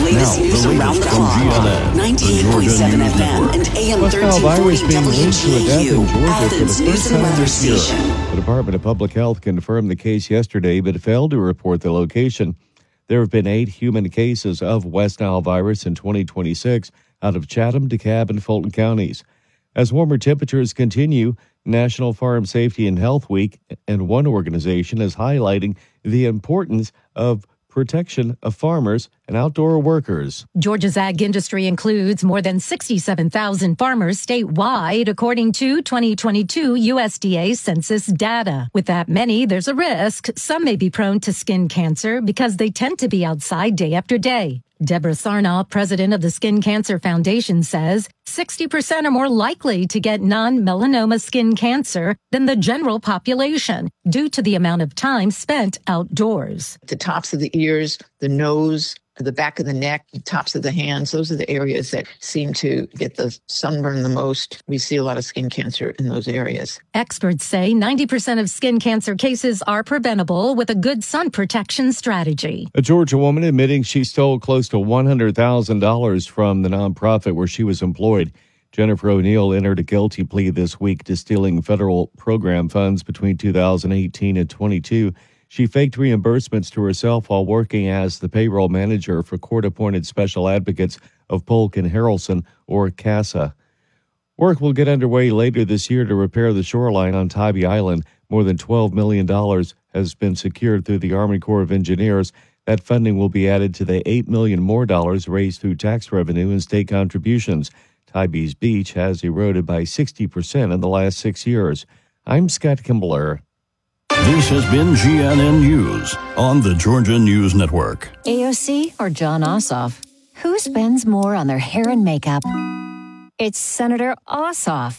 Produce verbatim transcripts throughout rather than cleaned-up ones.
latest Now, news the around the latest from clock. G N N, ninety-eight point seven F M and A M West Nile thirteen virus forty being linked to a death W G N U, in Georgia for the Athens News first and time Weather this year. Station. The Department of Public Health confirmed the case yesterday, but failed to report the location. There have been eight human cases of West Nile virus in twenty twenty-six out of Chatham, DeKalb, and Fulton counties. As warmer temperatures continue, National Farm Safety and Health Week and one organization is highlighting the importance of protection of farmers and outdoor workers. Georgia's ag industry includes more than sixty-seven thousand farmers statewide, according to twenty twenty-two U S D A census data. With that many, there's a risk some may be prone to skin cancer because they tend to be outside day after day. Deborah Sarnoff, president of the Skin Cancer Foundation, says sixty percent are more likely to get non-melanoma skin cancer than the general population due to the amount of time spent outdoors. The tops of the ears, the nose, the back of the neck, the tops of the hands, those are the areas that seem to get the sunburn the most. We see a lot of skin cancer in those areas. Experts say ninety percent of skin cancer cases are preventable with a good sun protection strategy. A Georgia woman admitting she stole close to one hundred thousand dollars from the nonprofit where she was employed. Jennifer O'Neill entered a guilty plea this week to stealing federal program funds between two thousand eighteen and twenty-two. She faked reimbursements to herself while working as the payroll manager for court-appointed special advocates of Polk and Harrelson, or CASA. Work will get underway later this year to repair the shoreline on Tybee Island. More than twelve million dollars has been secured through the Army Corps of Engineers. That funding will be added to the eight million dollars more dollars raised through tax revenue and state contributions. Tybee's beach has eroded by sixty percent in the last six years. I'm Scott Kimbler. This has been G N N News on the Georgia News Network. A O C or John Ossoff? Who spends more on their hair and makeup? It's Senator Ossoff.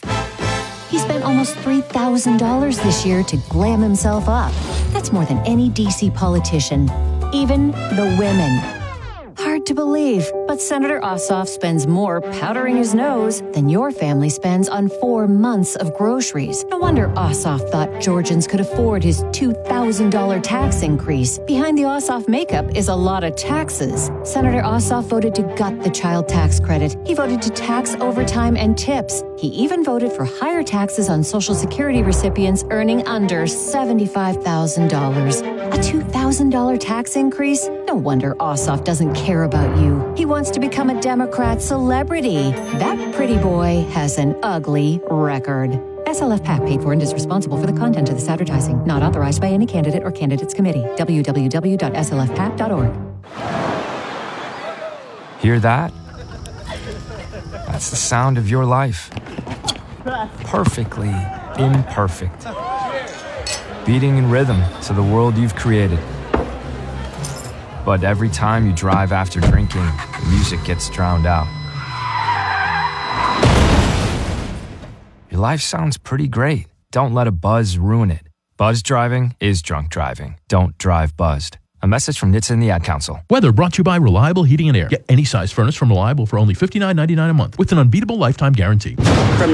He spent almost three thousand dollars this year to glam himself up. That's more than any D C politician, even the women. Hard to believe, but Senator Ossoff spends more powdering his nose than your family spends on four months of groceries. No wonder Ossoff thought Georgians could afford his two thousand dollars tax increase. Behind the Ossoff makeup is a lot of taxes. Senator Ossoff voted to gut the child tax credit. He voted to tax overtime and tips. He even voted for higher taxes on Social Security recipients earning under seventy-five thousand dollars. A two thousand dollars tax increase? No wonder Ossoff doesn't care about you. He wants to become a Democrat celebrity. That pretty boy has an ugly record. S L F PAC paid for and is responsible for the content of this advertising. Not authorized by any candidate or candidates committee. w w w dot s l f pac dot org. Hear that? That's the sound of your life. Perfectly imperfect. Beating in rhythm to the world you've created. But every time you drive after drinking, the music gets drowned out. Your life sounds pretty great. Don't let a buzz ruin it. Buzz driving is drunk driving. Don't drive buzzed. A message from N H T S A and the Ad Council. Weather brought to you by Reliable Heating and Air. Get any size furnace from Reliable for only fifty-nine ninety-nine a month with an unbeatable lifetime guarantee. From